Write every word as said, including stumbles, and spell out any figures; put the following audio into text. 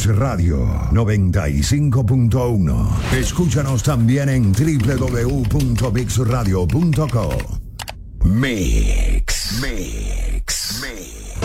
Mix Radio noventa y cinco punto uno. Escúchanos también en doble u doble u doble u punto mix radio punto co. Mix, Mix, Mix.